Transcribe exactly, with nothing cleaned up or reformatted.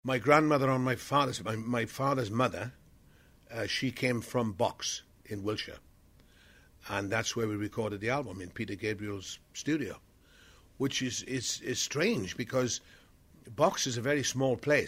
My grandmother on my father's my, my father's mother, uh, she came from Box in Wiltshire, and that's where we recorded the album, in Peter Gabriel's studio, which is is, is strange because Box is a very small place.